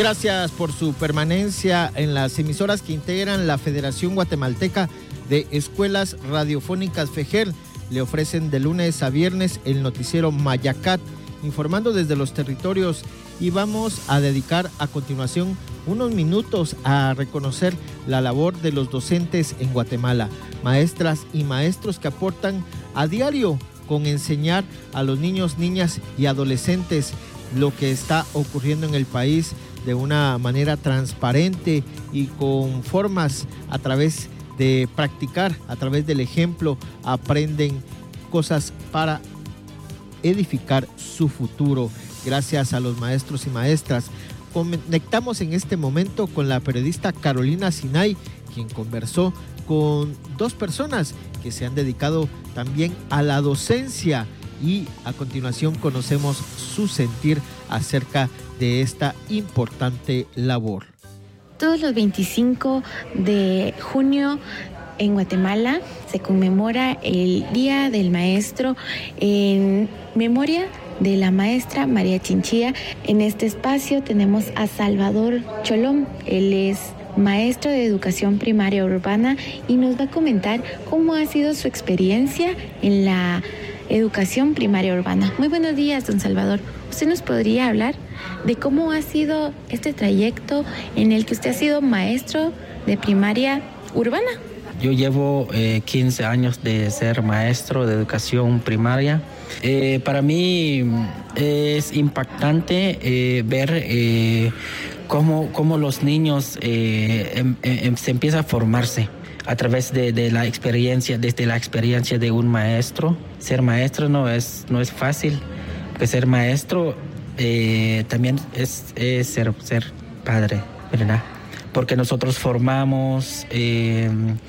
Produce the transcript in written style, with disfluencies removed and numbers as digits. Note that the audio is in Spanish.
Gracias por su permanencia en las emisoras que integran la Federación Guatemalteca de Escuelas Radiofónicas FEGER. Le ofrecen de lunes a viernes el noticiero Mayacat, informando desde los territorios, y vamos a dedicar a continuación unos minutos a reconocer la labor de los docentes en Guatemala, maestras y maestros que aportan a diario con enseñar a los niños, niñas y adolescentes lo que está ocurriendo en el país de una manera transparente y con formas a través de practicar, a través del ejemplo, aprenden cosas para edificar su futuro. Gracias a los maestros y maestras. Conectamos en este momento con la periodista Carolina Sinay, quien conversó con dos personas que se han dedicado también a la docencia, y a continuación conocemos su sentir acerca de esta importante labor. Todos los 25 de junio en Guatemala se conmemora el Día del Maestro en memoria de la maestra María Chinchilla. En este espacio tenemos a Salvador Cholón. Él es maestro de educación primaria urbana y nos va a comentar cómo ha sido su experiencia en la educación primaria urbana. Muy buenos días, don Salvador. ¿Usted nos podría hablar de cómo ha sido este trayecto en el que usted ha sido maestro de primaria urbana? Yo llevo 15 años de ser maestro de educación primaria. Para mí es impactante ver cómo los niños se empiezan a formarse a través de la experiencia, desde la experiencia de un maestro. Ser maestro no es fácil, porque ser maestro también es ser padre, ¿verdad? Porque nosotros formamos